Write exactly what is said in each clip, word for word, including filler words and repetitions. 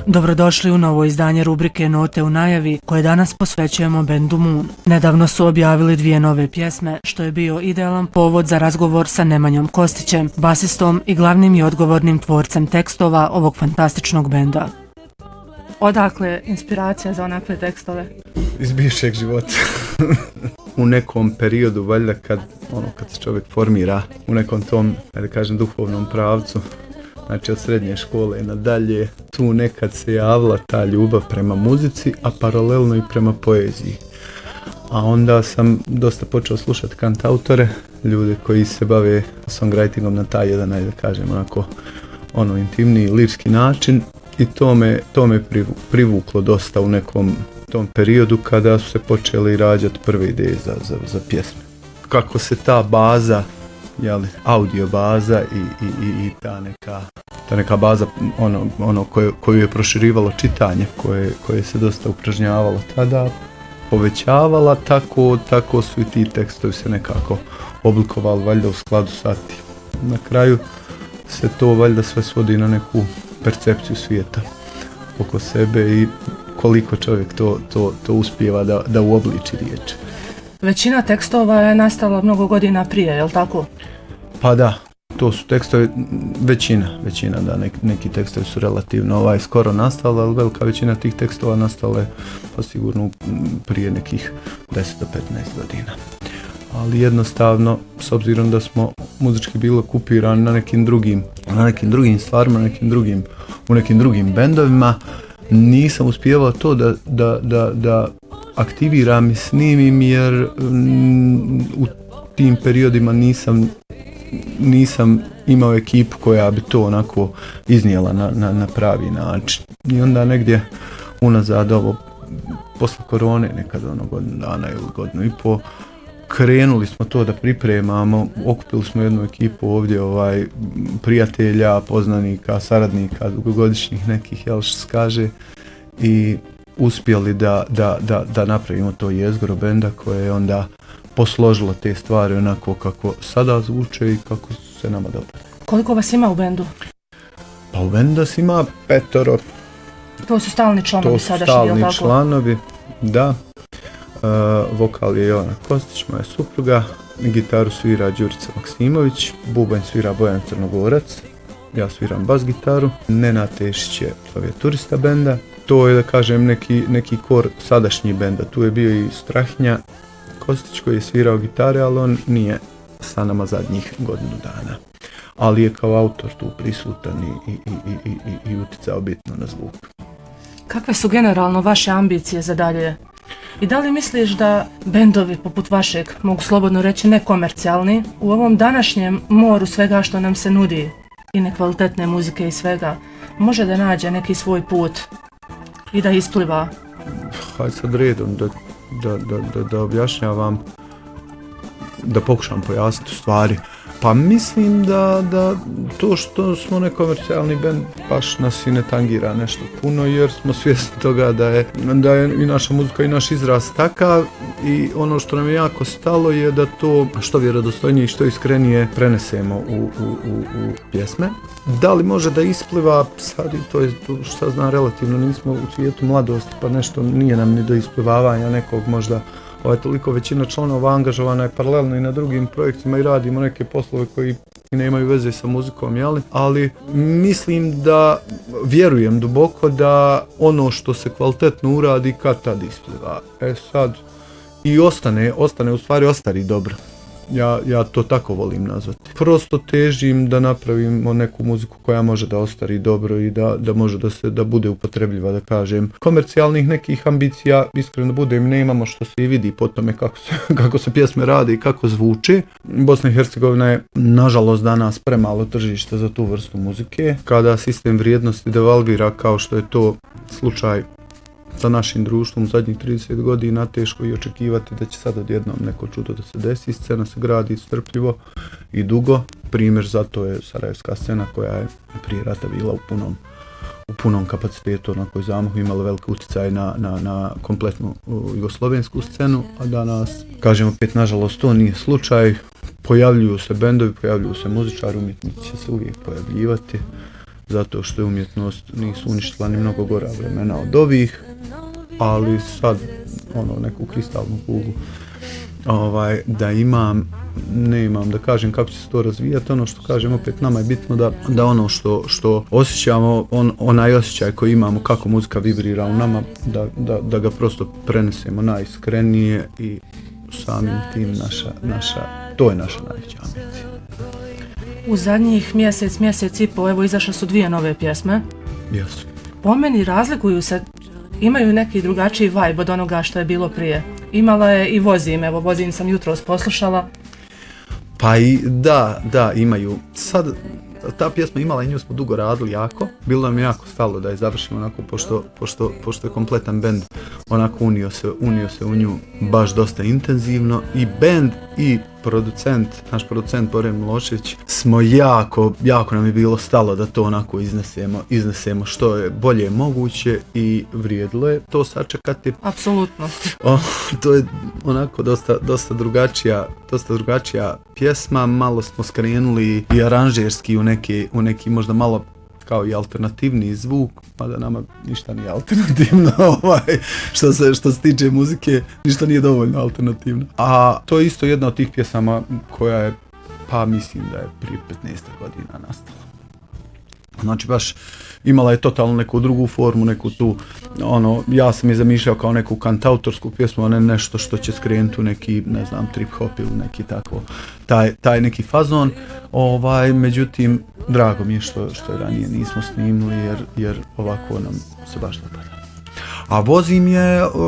Dobrodošli u novo izdanje rubrike Note u najavi koje danas posvećujemo bendu Moon. Nedavno su objavili dvije nove pjesme što je bio idealan povod za razgovor sa Nemanjom Kostićem, basistom i glavnim i odgovornim tvorcem tekstova ovog fantastičnog benda. Odakle inspiracija za onakve tekstove? Iz bivšeg života. U nekom periodu, valjda kad, ono, kad se čovjek formira u nekom tom, da kažem, duhovnom pravcu, znači od srednje škole nadalje, tu nekad se javila ta ljubav prema muzici, a paralelno i prema poeziji. A onda sam dosta počeo slušati kantautore, ljude koji se bave songwritingom na taj jedan, da kažem, onako, ono, intimniji, lirski način. I to me, to me privuklo dosta u nekom tom periodu kada su se počeli rađati prve ideje za, za, za pjesme. Kako se ta baza, jeli, audio baza i, i, i, i ta neka, ta neka baza ono, ono koje, koju je proširivalo čitanje, koje, koje se dosta upražnjavalo tada, povećavala, tako, tako su i ti tekstovi se nekako oblikovali valjda u skladu sa tim. Na kraju se to valjda sve svodi na neku percepciju svijeta oko sebe i koliko čovjek to, to, to uspijeva da, da uobliči riječi. Većina tekstova je nastala mnogo godina prije, je li tako? Pa da, to su tekstovi, većina, većina da, nek, neki tekstovi su relativno ovaj, skoro nastali, ali velika većina tih tekstova nastale pa sigurno prije nekih deset do petnaest godina. Ali jednostavno, s obzirom da smo muzički bili okupirani na nekim drugim, na nekim drugim stvarima, na nekim drugim, u nekim drugim bendovima, nisam uspijevao to da, da, da, da aktiviram i snimim, jer mm, u tim periodima nisam, nisam imao ekipu koja bi to onako iznijela na, na, na pravi način. I onda negdje unazad ovo, posle korone, nekad ono godinu dana ili godinu i po, krenuli smo to da pripremamo, okupili smo jednu ekipu ovdje, ovaj, prijatelja, poznanika, saradnika, dugogodišnjih nekih, jel što se kaže, i uspjeli da, da, da, da napravimo to jezgro benda koje je onda posložilo te stvari onako kako sada zvuče i kako se nama dopada. Koliko vas ima u bendu? Pa u bendu nas ima petoro. To su stalni članovi sadašnji, To su stalni tako? članovi, da. Uh, vokal je Jovana Kostić, moja supruga, gitaru svira Đurica Maksimović, bubanj svira Bojan Crnogorac, ja sviram bas gitaru, Nenad Tešić je klavijaturista benda. To je, da kažem, neki, neki kor sadašnji benda. Tu je bio i Strahinja Kostić koji je svirao gitare, ali on nije sa nama zadnjih godinu dana. Ali je kao autor tu prisutan i, i, i, i, i, i uticao bitno na zvuk. Kakve su generalno vaše ambicije za dalje? I da li misliš da bendovi poput vašeg, mogu slobodno reći nekomercijalni, u ovom današnjem moru svega što nam se nudi i nekvalitetne muzike i svega, može da nađe neki svoj put i da ispliva? Hajde sad redom da, da, da, da, da objašnjavam, da pokušam pojasniti stvari. Pa mislim da, da to što smo nekomercijalni bend baš nas i ne tangira nešto puno, jer smo svjesni toga da je, da je i naša muzika i naš izraz takav, i ono što nam je jako stalo je da to što vjerodostojnije i što iskrenije prenesemo u, u, u, u pjesme. Da li može da ispliva, sad i to je šta znam relativno, nismo u svijetu mladosti pa nešto nije nam ni do isplivavanja nekog možda. Ovaj, toliko većina članova angažovana je paralelno i na drugim projektima i radimo neke poslove koji nemaju veze sa muzikom, jeli? Ali mislim da, vjerujem duboko da ono što se kvalitetno uradi kad tad ispliva. E sad, i ostane, ostane u stvari ostari dobro. Ja, ja to tako volim nazvati. Prosto težim da napravimo neku muziku koja može da ostari dobro i da, da može da se da bude upotrebljiva, da kažem. Komercijalnih nekih ambicija, iskreno budem, nemamo, što se i vidi po tome kako se, kako se pjesme rade i kako zvuče. Bosna i Hercegovina je nažalost danas premalo tržište za tu vrstu muzike. Kada sistem vrijednosti devalvira kao što je to slučaj sa našim društvom u zadnjih trideset godina, teško i očekivati da će sad odjednom neko čudo da se desi. Scena se gradi strpljivo i dugo. Primjer za to je sarajevska scena koja je prije rata bila u punom, u punom kapacitetu, na kojoj zamahu imala veliki utjecaj na, na, na kompletnu jugoslovensku scenu, a danas, kažem opet, nažalost to nije slučaj. Pojavljuju se bendovi, pojavljuju se muzičari, umjetnici će se uvijek pojavljivati. zato što je umjetnost nisu uništila ni mnogo gora vremena od ovih, ali sad ono neku kristalnu kuglu ovaj, da imam, ne imam da kažem kako će se to razvijati. Ono što kažem opet, nama je bitno da, da ono što, što osjećamo, on, onaj osjećaj koji imamo kako muzika vibrira u nama, da, da, da ga prosto prenesemo najiskrenije i samim tim naša, naša, to je naša najveća ambicija. U zadnjih mjesec, mjesec i po, evo izašle su dvije nove pjesme. Jesu. Po meni razlikuju se, imaju neki drugačiji vibe od onoga što je bilo prije. Imala je i Vozim, evo Vozim sam jutros poslušala. Pa i da, da, imaju. Sad, ta pjesma imala i nju smo dugo radili jako. Bilo nam je jako stalo da je završimo onako, pošto, pošto, pošto je kompletan bend onako unio se, unio se u nju baš dosta intenzivno. I bend i producent, naš producent Bore Milošević, smo jako, jako nam je bilo stalo da to onako iznesemo, iznesemo što je bolje moguće i vrijedilo je to sačekati. Apsolutno. O, to je onako dosta, dosta drugačija, dosta drugačija pjesma, malo smo skrenuli i aranžerski u neki, u neki možda malo kao i alternativni zvuk, pa da nama ništa nije alternativno, ovaj, što se, što se tiče muzike, ništa nije dovoljno alternativno. A to je isto jedna od tih pjesama koja je, pa mislim da je prije petnaest godina nastala. Znači baš imala je totalno neku drugu formu, neku tu, ono, ja sam je zamišljao kao neku kantautorsku pjesmu, a ne nešto što će skrenuti u neki, ne znam, trip hop ili neki tako, taj, taj neki fazon, ovaj, međutim, drago mi je što, što je ranije nismo snimili, jer, jer ovako nam se baš dopada. A Vozim je uh,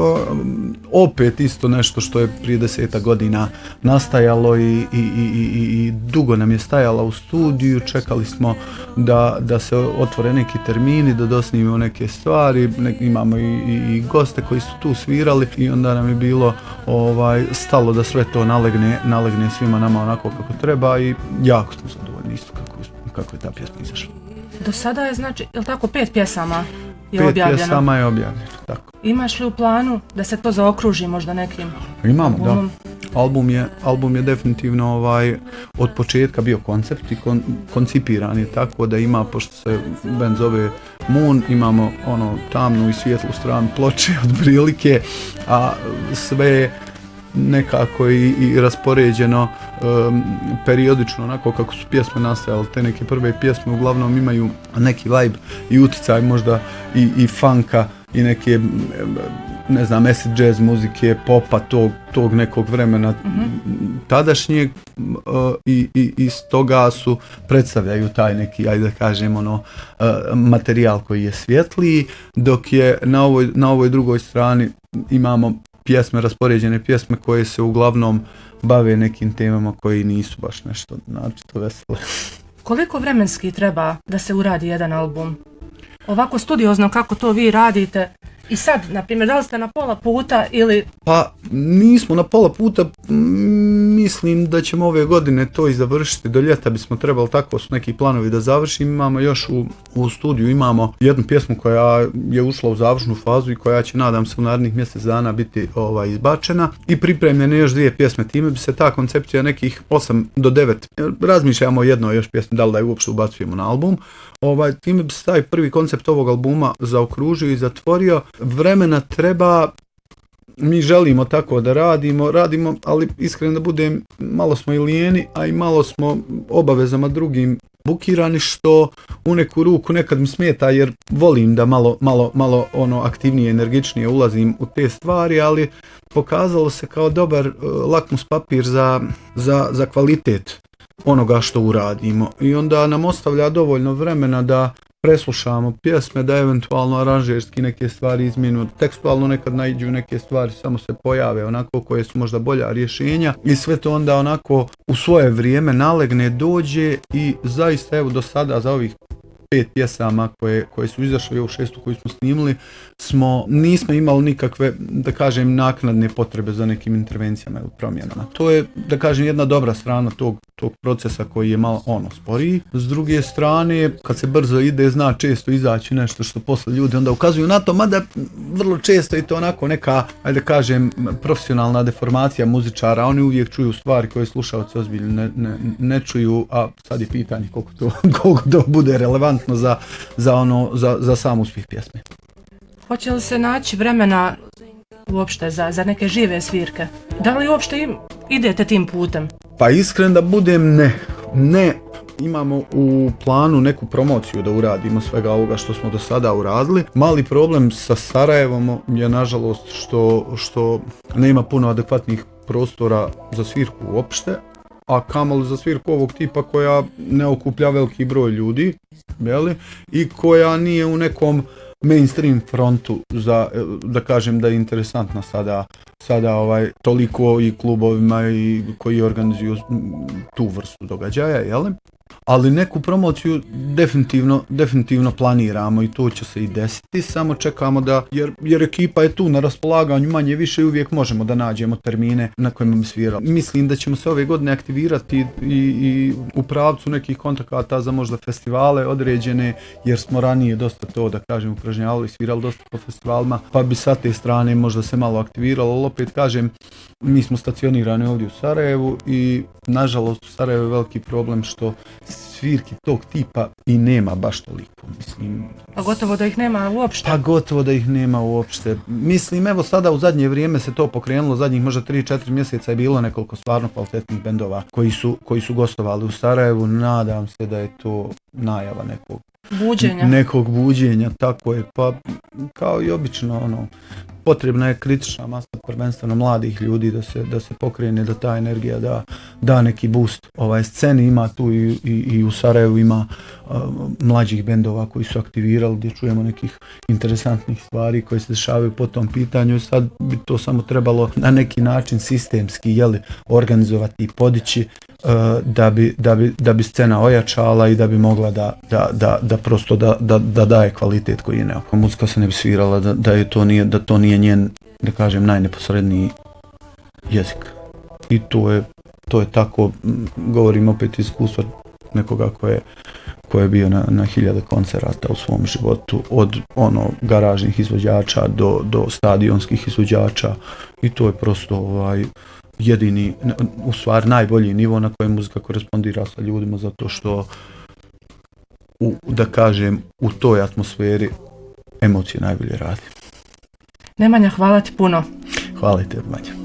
opet isto nešto što je prije deseta godina nastajalo i, i, i, i, i dugo nam je stajala u studiju, čekali smo da, da se otvore neki termini, da dosnimimo neke stvari, ne, imamo i, i, i goste koji su tu svirali i onda nam je bilo ovaj, stalo da sve to nalegne, nalegne svima nama onako kako treba i jako smo zadovoljni isto kako, kako je ta pjesma izašla. Do sada je znači, je li tako, pet pjesama? Je Pet objavljeno. pjesama je objavljeno, tako. Imaš li u planu da se to zaokruži možda nekim Imamo, albumom? da. Album je, album je definitivno ovaj, od početka bio koncept i kon, koncipiran je tako da ima, pošto se band zove Moon, imamo ono tamnu i svijetlu stranu ploče od prilike, a sve nekako i, i raspoređeno um, periodično, onako kako su pjesme nastajale. Te neke prve pjesme uglavnom imaju neki vibe i uticaj možda i, i funka i neke, ne znam, acid jazz muzike, popa tog, tog nekog vremena mm-hmm. tadašnjeg uh, i, i iz toga su predstavljaju taj neki, ajde da kažem, ono, uh, materijal koji je svjetliji, dok je na ovoj, na ovoj drugoj strani imamo pjesme, raspoređene pjesme koje se uglavnom bave nekim temama koji nisu baš nešto naročito vesele. Koliko vremenski treba da se uradi jedan album? Ovako studiozno kako to vi radite i sad, na primjer, da li ste na pola puta ili... Pa nismo na pola puta, mislim da ćemo ove godine to i završiti, do ljeta bismo trebali, tako su neki planovi da završimo. Imamo još u, u studiju, imamo jednu pjesmu koja je ušla u završnu fazu i koja će, nadam se, u narednih mjesec dana biti ovaj, izbačena i pripremljene još dvije pjesme, time bi se ta koncepcija nekih osam do devet, razmišljamo o jednoj još pjesmi, da li da je uopšte ubacujemo na album. Ovaj, time bi se taj prvi koncept ovog albuma zaokružio i zatvorio. Vremena treba, mi želimo tako da radimo, radimo, ali iskreno da budem, malo smo i lijeni, a i malo smo obavezama drugim bukirani, što u neku ruku nekad mi smeta, jer volim da malo, malo, malo ono aktivnije, energičnije ulazim u te stvari, ali pokazalo se kao dobar uh, lakmus papir za, za, za kvalitet onoga što uradimo i onda nam ostavlja dovoljno vremena da preslušamo pjesme, da eventualno aranžerski neke stvari izmijenu, tekstualno nekad naiđu neke stvari, samo se pojave onako koje su možda bolja rješenja i sve to onda onako u svoje vrijeme nalegne, dođe i zaista evo do sada za ovih pet pjesama koje, koje su izašle i ovu šestu koju smo snimili, smo, nismo imali nikakve, da kažem, naknadne potrebe za nekim intervencijama ili promjenama. To je, da kažem, jedna dobra strana tog, tog procesa koji je malo ono sporiji. S druge strane, kad se brzo ide, zna često izaći nešto što posle ljudi onda ukazuju na to, mada vrlo često je to onako neka, ajde da kažem, profesionalna deformacija muzičara, oni uvijek čuju stvari koje slušalci ozbiljno ne, ne, ne čuju, a sad je pitanje koliko to, koliko to bude relevantno relevantno za, za, ono, za, za sam uspjeh pjesme. Hoće li se naći vremena uopšte za, za neke žive svirke? Da li uopšte im, idete tim putem? Pa iskren da budem, ne. Ne. Imamo u planu neku promociju da uradimo svega ovoga što smo do sada uradili. Mali problem sa Sarajevom je nažalost što, što nema puno adekvatnih prostora za svirku uopšte, a kamoli za svirku ovog tipa koja ne okuplja veliki broj ljudi, jeli? I koja nije u nekom mainstream frontu za, da kažem da je interesantna sada, sada ovaj, toliko i klubovima i koji organizuju tu vrstu događaja, jel? Ali neku promociju definitivno, definitivno planiramo i to će se i desiti, samo čekamo da, jer, jer ekipa je tu na raspolaganju manje više i uvijek možemo da nađemo termine na kojima bi svirali. Mislim da ćemo se ove godine aktivirati i, i u pravcu nekih kontakata za možda festivale određene, jer smo ranije dosta to, da kažem, upražnjavali, svirali dosta po festivalima, pa bi sa te strane možda se malo aktiviralo, ali opet kažem, mi smo stacionirani ovdje u Sarajevu i nažalost u Sarajevu je veliki problem što svirki tog tipa i nema baš toliko, mislim. Pa gotovo da ih nema uopšte. Pa gotovo da ih nema uopšte. Mislim, evo sada u zadnje vrijeme se to pokrenulo, zadnjih možda tri četiri mjeseca je bilo nekoliko stvarno kvalitetnih bendova koji su, koji su gostovali u Sarajevu. Nadam se da je to najava nekog buđenja. Nekog buđenja, tako je. Pa kao i obično, ono, potrebna je kritična masa prvenstveno mladih ljudi da se, da se pokrene, da ta energija da, da neki boost. Ovaj sceni ima tu i, i, i u Sarajevu ima uh, mlađih bendova koji su aktivirali, gdje čujemo nekih interesantnih stvari koje se dešavaju po tom pitanju. Sad bi to samo trebalo na neki način sistemski, jeli, organizovati i podići uh, da, bi, da, bi, da bi scena ojačala i da bi mogla da, da, da, da prosto da, da, da daje kvalitet koji je neophodan. Muzika se ne bi svirala da, da, je to nije, da to nije njen, da kažem, najneposredniji jezik. I to je, to je tako, govorim opet iz iskustva nekoga ko je, ko je bio na, na hiljade koncerata u svom životu, od ono garažnih izvođača do, do stadionskih izvođača, i to je prosto ovaj jedini, u stvari najbolji nivo na kojem muzika korespondira sa ljudima, zato što u, da kažem, u toj atmosferi emocije najbolje radi. Nemanja, hvala ti puno. Hvala te, Manja.